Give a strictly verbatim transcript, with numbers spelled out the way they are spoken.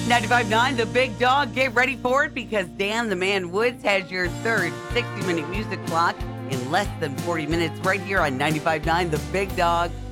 ninety-five point nine The Big Dog. Get ready for it because Dan the Man Woods has your third sixty-minute music block in less than forty minutes right here on ninety-five point nine The Big Dog.